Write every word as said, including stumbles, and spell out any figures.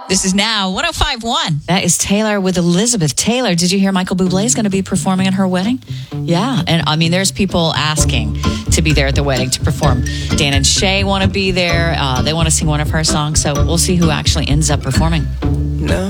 This is Now one oh five point one. That is Taylor with Elizabeth Taylor. Did you hear Michael Bublé is going to be performing at her wedding? Yeah. And I mean, there's people asking to be there at the wedding to perform. Dan and Shay want to be there. Uh, they want to sing one of her songs. So we'll see who actually ends up performing. No.